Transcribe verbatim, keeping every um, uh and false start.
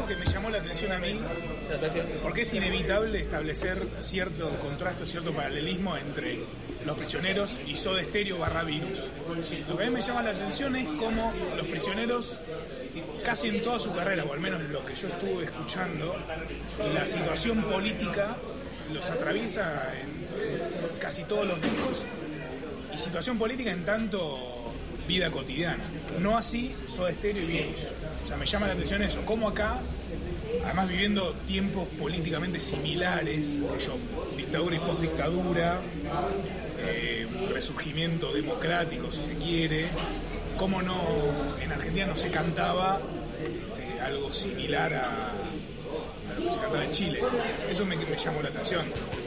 algo que me llamó la atención a mí, porque es inevitable establecer cierto contraste, cierto paralelismo entre Los Prisioneros y Soda Stereo barra Virus. Lo que a mí me llama la atención es cómo Los Prisioneros, casi en toda su carrera, o al menos lo que yo estuve escuchando, la situación política los atraviesa en casi todos los discos, y situación política en tanto vida cotidiana. No así Soda Stereo y Virus. O sea, me llama la atención eso, cómo acá, además viviendo tiempos políticamente similares, que yo, dictadura y postdictadura, eh, resurgimiento democrático, si se quiere, cómo no, en Argentina no se cantaba este, algo similar a, a lo que se cantaba en Chile. Eso me, me llamó la atención.